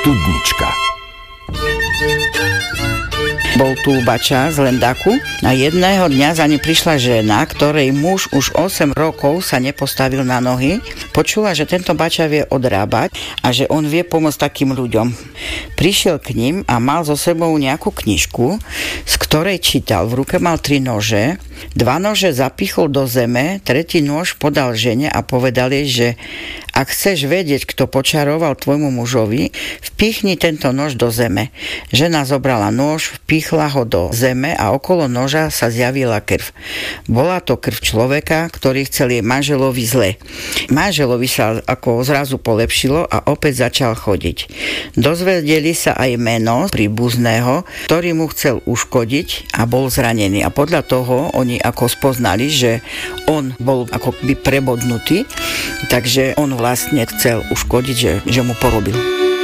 Studnička. Bol tu bača z Lendaku a jedného dňa za ním prišla žena, ktorej muž už 8 rokov sa nepostavil na nohy. Počula, že tento bača vie odrábať a že on vie pomôcť takým ľuďom. Prišiel k ním a mal so sebou nejakú knižku, z ktorej čítal. V ruke mal 3 nože, 2 nože zapichol do zeme, 3. nôž podal žene a povedal jej, že ak chceš vedieť, kto počaroval tvojmu mužovi, vpichni tento nož do zeme. Žena zobrala nôž, vpichla ho do zeme a okolo noža sa zjavila krv. Bola to krv človeka, ktorý chcel jej manželovi zle. Manželovi sa ako zrazu polepšilo a opäť začal chodiť. Dozvedeli sa aj meno príbuzného, ktorý mu chcel uškodiť a bol zranený. A podľa toho oni ako spoznali, že on bol akoby prebodnutý, takže on vlastne chcel uškodiť, že mu porobil.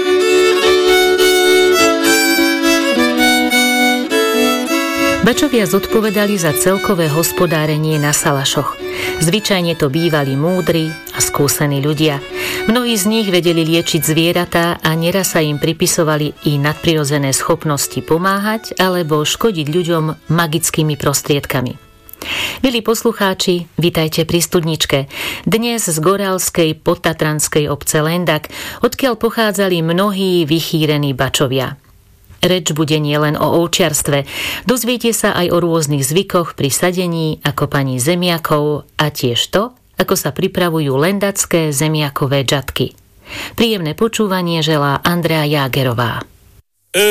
Bačovia zodpovedali za celkové hospodárenie na salašoch. Zvyčajne to bývali múdri a skúsení ľudia. Mnohí z nich vedeli liečiť zvieratá a neraz sa im pripisovali i nadprirodzené schopnosti pomáhať alebo škodiť ľuďom magickými prostriedkami. Milí poslucháči, vitajte pri Studničke. Dnes z goralskej podtatranskej obce Lendak, odkiaľ pochádzali mnohí vychýrení bačovia. Reč bude nielen o ovčiarstve. Dozviete sa aj o rôznych zvykoch pri sadení a kopaní zemiakov a tiež to, ako sa pripravujú lendacké zemiakové džatky. Príjemné počúvanie želá Andrea Jágerová.